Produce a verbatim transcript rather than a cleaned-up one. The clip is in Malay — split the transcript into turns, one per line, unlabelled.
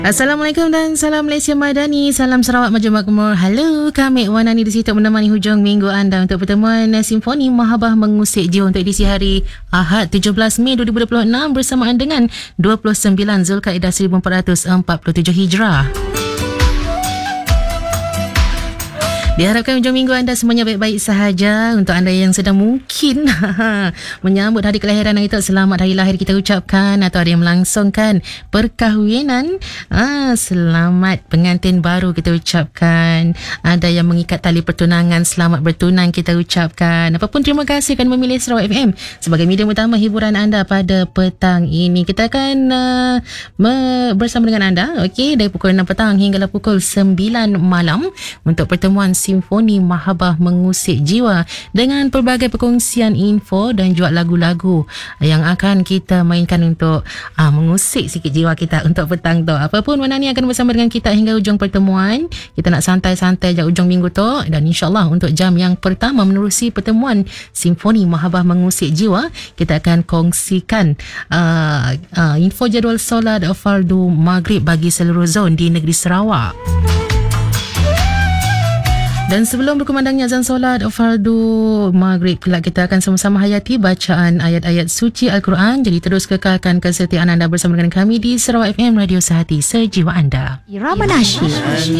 Assalamualaikum dan salam Malaysia Madani. Salam Sarawak Maju Makmur. Halo, kami Wanani di situ menemani hujung minggu anda untuk pertemuan Simfoni Mahabbah Mengusik Jiwa untuk edisi hari Ahad tujuh belas Mei dua ribu dua puluh enam bersamaan dengan dua puluh sembilan Zulkaidah seribu empat ratus empat puluh tujuh Hijrah. Diharapkan hujung minggu anda semuanya baik-baik sahaja. Untuk anda yang sedang mungkin menyambut hari kelahiran hari itu, selamat hari lahir kita ucapkan. Atau ada yang melangsungkan perkahwinan, ah, selamat pengantin baru kita ucapkan. Ada yang mengikat tali pertunangan, selamat bertunang kita ucapkan. Apapun, terima kasih kerana memilih Sarawak F M sebagai medium utama hiburan anda pada petang ini. Kita akan uh, me- bersama dengan anda, okey, dari pukul enam petang hinggalah pukul sembilan malam untuk pertemuan Simfoni Mahabbah Mengusik Jiwa dengan pelbagai perkongsian info dan juga lagu-lagu yang akan kita mainkan untuk uh, mengusik sikit jiwa kita untuk petang tu. Apapun, Wanani akan bersama dengan kita hingga ujung pertemuan. Kita nak santai-santai je ujung minggu tu, dan insyaAllah untuk jam yang pertama menerusi pertemuan Simfoni Mahabbah Mengusik Jiwa, kita akan kongsikan uh, uh, info jadual solat fardu maghrib bagi seluruh zon di negeri Sarawak. Dan sebelum berkumandangnya azan solat fardu maghrib, kelak kita akan sama-sama hayati bacaan ayat-ayat suci Al-Quran. Jadi terus kekalkan kesetiaan anda bersama dengan kami di Sarawak F M, Radio Sehati Sejiwa anda.
Irama Nasyid.